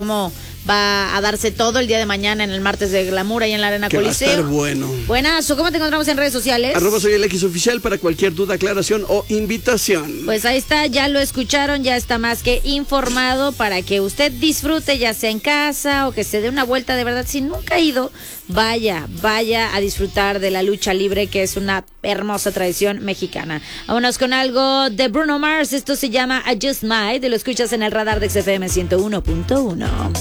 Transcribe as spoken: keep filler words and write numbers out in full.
cómo va a darse todo el día de mañana en el martes de Glamour ahí en la Arena Que Coliseo. va a estar bueno. Buenazo, ¿cómo te encontramos en redes sociales? Arroba soy el X oficial para cualquier duda, aclaración o invitación. Pues ahí está, ya lo escucharon, ya está más que informado para que usted disfrute, ya sea en casa o que se dé una vuelta de verdad. Si nunca ha ido, vaya, vaya a disfrutar de la lucha libre, que es una hermosa tradición mexicana. Vámonos con algo de Bruno Mars, esto se llama I Just Might, lo escuchas en el radar de X F M ciento uno punto uno.